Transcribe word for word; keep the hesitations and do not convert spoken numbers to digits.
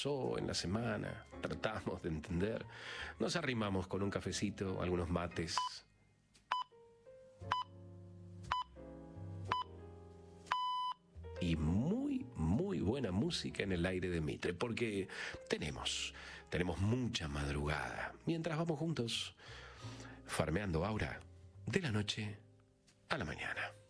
pasó en la semana, tratamos de entender, nos arrimamos con un cafecito, algunos mates. Y muy, muy buena música en el aire de Mitre, porque tenemos, tenemos mucha madrugada, mientras vamos juntos, farmeando aura de la noche a la mañana.